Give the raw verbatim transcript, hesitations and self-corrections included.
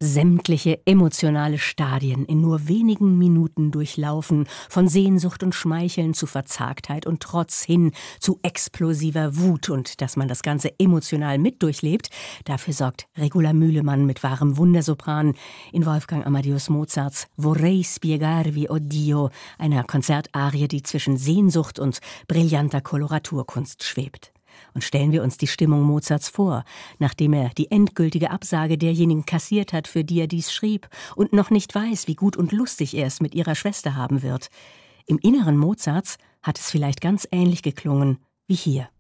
sämtliche emotionale Stadien in nur wenigen Minuten durchlaufen, von Sehnsucht und Schmeicheln zu Verzagtheit und Trotz hin zu explosiver Wut, und dass man das Ganze emotional mit durchlebt, dafür sorgt Regula Mühlemann mit wahrem Wundersopran in Wolfgang Amadeus Mozarts Vorrei spiegarvi, o Dio, einer Konzertarie, die zwischen Sehnsucht und brillanter Koloraturkunst schwebt. Und stellen wir uns die Stimmung Mozarts vor, nachdem er die endgültige Absage derjenigen kassiert hat, für die er dies schrieb, und noch nicht weiß, wie gut und lustig er es mit ihrer Schwester haben wird. Im Inneren Mozarts hat es vielleicht ganz ähnlich geklungen wie hier.